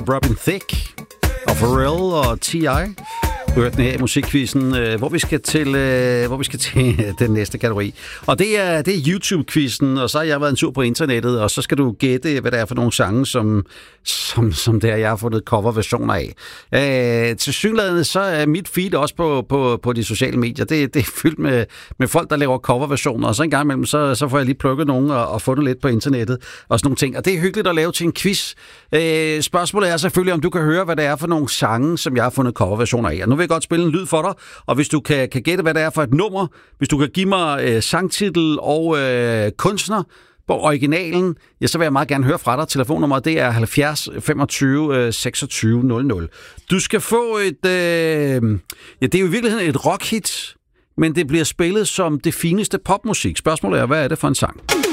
Robin Thicke og Pharrell og T.I. Du hørte den her i musikquizzen, hvor vi skal til den næste kategori. Og det er YouTube-quizzen, og så har jeg været en tur på internettet, og så skal du gætte, hvad det er for nogle sange, som det er, jeg har fundet coverversioner af. Til synligheden, så er mit feed også på de sociale medier. Det er fyldt med folk, der laver coverversioner, og så en gang imellem, så får jeg lige plukket nogen og fundet lidt på internettet og sådan nogle ting. Og det er hyggeligt at lave til en quiz. Spørgsmålet er selvfølgelig, om du kan høre, hvad det er for nogle sange, som jeg har fundet coverversioner af. Og nu vil jeg godt spille en lyd for dig, og hvis du kan gætte, hvad det er for et nummer, hvis du kan give mig sangtitel og kunstner på originalen, ja, så vil jeg meget gerne høre fra dig. Telefonnummeret, det er 70 25 26 00. Du skal få det er jo i virkeligheden et rockhit, men det bliver spillet som det fineste popmusik. Spørgsmålet er, hvad er det for en sang?